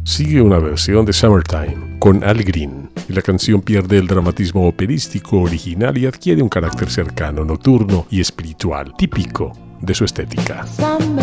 sigue una versión de Summertime con Al Green, y la canción pierde el dramatismo operístico original y adquiere un carácter cercano, nocturno y espiritual, típico de su estética.